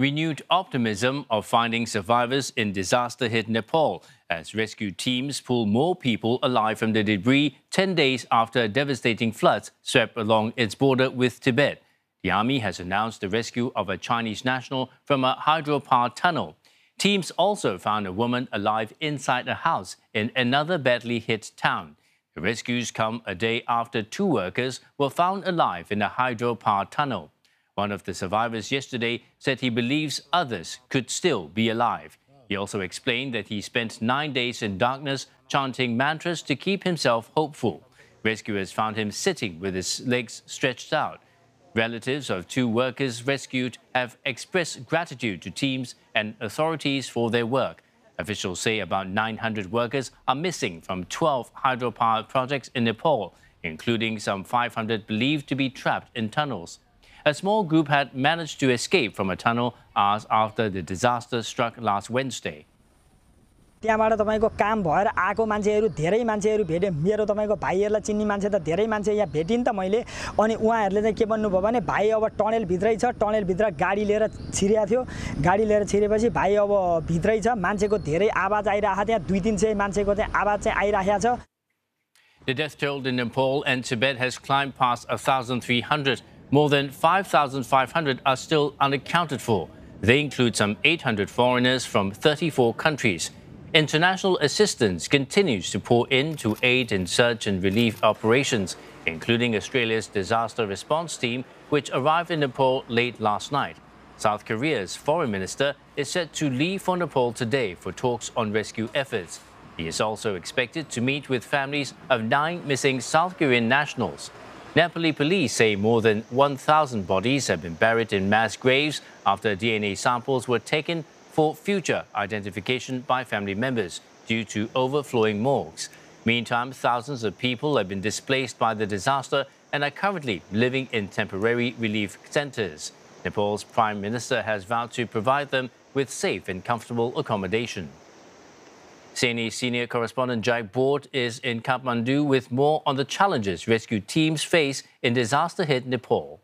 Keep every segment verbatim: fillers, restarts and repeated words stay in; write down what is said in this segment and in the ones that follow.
renewed optimism of finding survivors in disaster-hit Nepal as rescue teams pull more people alive from the debris ten days after devastating floods swept along its border with Tibet. The army has announced the rescue of a Chinese national from a hydropower tunnel. Teams also found a woman alive inside a house in another badly hit town. The rescues come a day after two workers were found alive in a hydropower tunnel. One of the survivors yesterday said he believes others could still be alive. He also explained that he spent nine days in darkness chanting mantras to keep himself hopeful. Rescuers found him sitting with his legs stretched out. Relatives of two workers rescued have expressed gratitude to teams and authorities for their work. Officials say about nine hundred workers are missing from twelve hydropower projects in Nepal, including some five hundred believed to be trapped in tunnels. A small group had managed to escape from a tunnel hours after the disaster struck last Wednesday. त्यहाँबाट तपाईको काम भएर आएको मान्छेहरु धेरै मान्छेहरु भेटे मेरो तपाईको भाइहरुलाई चिन्ने मान्छे त धेरै मान्छे यहाँ भेटिन त मैले अनि उहाँहरुले चाहिँ के भन्नु भयो भने भाइ अब टनेल भित्रै छ टनेल भित्र गाडी लिएर छिरेको थियो गाडी लिएर छिरेपछि भाइ अब भित्रै छ मान्छेको धेरै आवाज आइराखा त्यहाँ दुई तीन सय मान्छेको चाहिँ आवाज चाहिँ आइराखेको छ. The death toll in Nepal and Tibet has climbed past one thousand three hundred. More than five thousand five hundred are still unaccounted for. They include some eight hundred foreigners from thirty-four countries. International assistance continues to pour in to aid in search and relief operations, including Australia's disaster response team, which arrived in Nepal late last night. South Korea's foreign minister is set to leave for Nepal today for talks on rescue efforts. He is also expected to meet with families of nine missing South Korean nationals. Nepali police say more than one thousand bodies have been buried in mass graves after D N A samples were taken for future identification by family members due to overflowing morgues. Meantime, thousands of people have been displaced by the disaster and are currently living in temporary relief centers. Nepal's Prime Minister has vowed to provide them with safe and comfortable accommodation. C N A senior correspondent Jai Bort is in Kathmandu with more on the challenges rescue teams face in disaster-hit Nepal.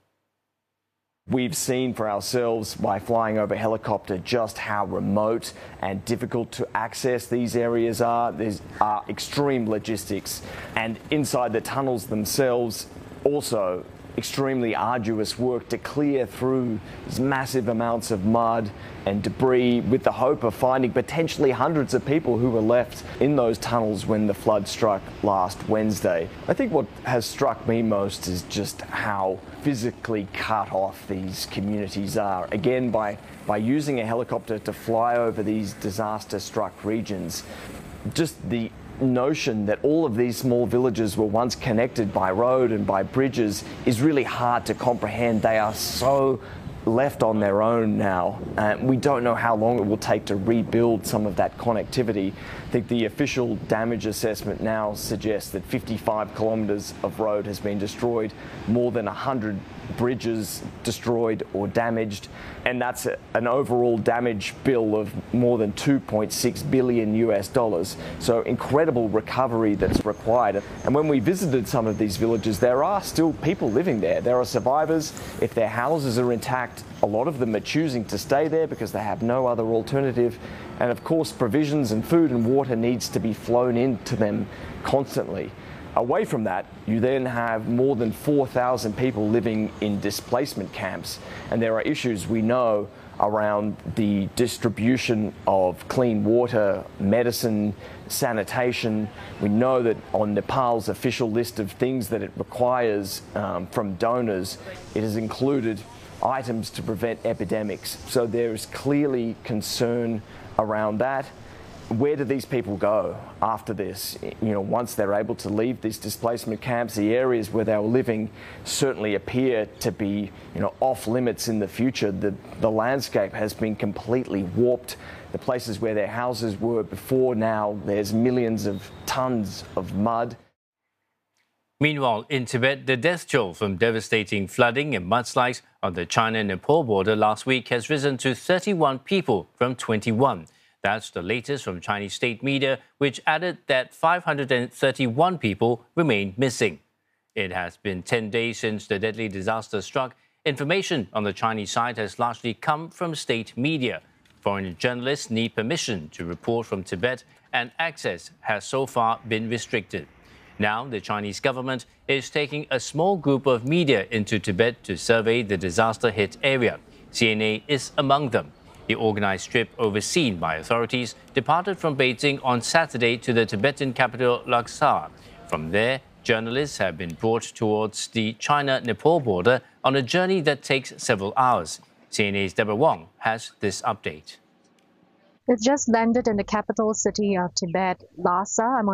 We've seen for ourselves by flying over helicopter just how remote and difficult to access these areas are. There's are extreme logistics, and inside the tunnels themselves also extremely arduous work to clear through these massive amounts of mud and debris with the hope of finding potentially hundreds of people who were left in those tunnels when the flood struck last Wednesday. I think what has struck me most is just how physically cut off these communities are. Again, by, by using a helicopter to fly over these disaster-struck regions, just the notion that all of these small villages were once connected by road and by bridges is really hard to comprehend. They are so left on their own now. Uh, we don't know how long it will take to rebuild some of that connectivity. I think the official damage assessment now suggests that fifty-five kilometres of road has been destroyed, more than one hundred bridges destroyed or damaged, and that's a, an overall damage bill of more than two point six billion U S dollars. So incredible recovery that's required. And when we visited some of these villages, there are still people living there. There are survivors. If their houses are intact, a lot of them are choosing to stay there because they have no other alternative. And of course, provisions and food and water needs to be flown into them constantly. Away from that, you then have more than four thousand people living in displacement camps, and there are issues we know around the distribution of clean water, medicine, sanitation. We know that on Nepal's official list of things that it requires um, from donors, it has included items to prevent epidemics. So there is clearly concern around that. Where do these people go after this? You know, once they're able to leave these displacement camps, the areas where they were living certainly appear to be, you know, off limits in the future. The, the landscape has been completely warped. The places where their houses were before, now there's millions of tons of mud. Meanwhile, in Tibet, the death toll from devastating flooding and mudslides on the China-Nepal border last week has risen to thirty-one people from twenty-one. That's the latest from Chinese state media, which added that five hundred thirty-one people remain missing. It has been ten days since the deadly disaster struck Information on the Chinese side has largely come from state media. Foreign journalists need permission to report from Tibet, and access has so far been restricted. Now, the Chinese government is taking a small group of media into Tibet to survey the disaster-hit area. C N A is among them. The organized trip, overseen by authorities, departed from Beijing on Saturday to the Tibetan capital Lhasa. From there, journalists have been brought towards the China-Nepal border on a journey that takes several hours. C N A's Deborah Wong has this update. It just landed in the capital city of Tibet, Lhasa. I'm